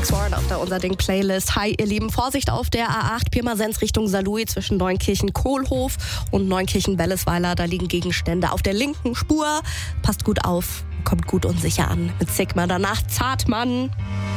Alex Warren auf der Unser Ding Playlist. Hi, ihr Lieben. Vorsicht auf der A8 Pirmasens Richtung Saarlouis zwischen Neunkirchen-Kohlhof und Neunkirchen-Wellesweiler. Da liegen Gegenstände auf der linken Spur. Passt gut auf, kommt gut und sicher an. Mit Sigma danach Zartmann.